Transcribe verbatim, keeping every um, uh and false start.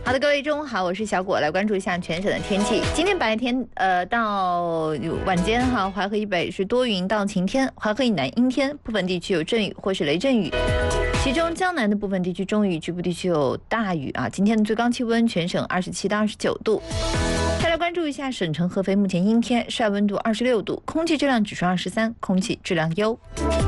好的，各位中午好，我是小果，来关注一下全省的天气。今天白天呃到晚间哈，淮河以北是多云到晴天，淮河以南阴天，部分地区有阵雨或是雷阵雨。其中江南的部分地区中雨，局部地区有大雨啊。今天的最高气温全省二十七到二十九度。再来关注一下省城合肥，目前阴天，室外温度二十六度，空气质量指数二十三，空气质量优。